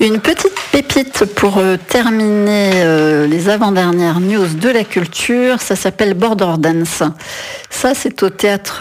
Une petite pépite pour terminer les avant-dernières news de la culture, ça s'appelle Border Dance. Ça, c'est au théâtre